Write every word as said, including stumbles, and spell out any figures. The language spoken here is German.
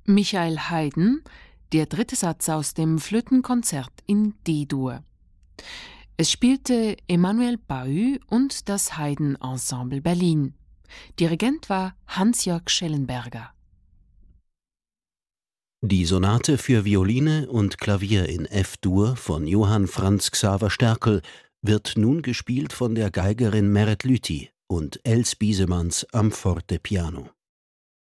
Michael Haydn, der dritte Satz aus dem Flötenkonzert in D-Dur. Es spielte Emanuel Bahü und das Haydn-Ensemble Berlin. Dirigent war Hans-Jörg Schellenberger. Die Sonate für Violine und Klavier in F-Dur von Johann Franz Xaver Sterkel wird nun gespielt von der Geigerin Meret Lüthi und Els Biesemanns am Fortepiano.